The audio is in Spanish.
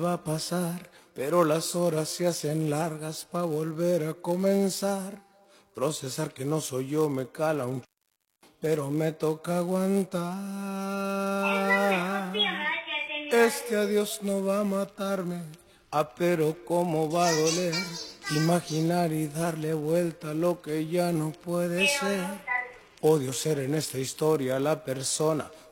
va a pasar, pero las horas se hacen largas pa' volver a comenzar. Procesar que no soy yo me cala pero me toca aguantar. Este adiós no va a matarme, pero cómo va a doler. Imaginar y darle vuelta a lo que ya no puede ser. Odio ser en esta historia la persona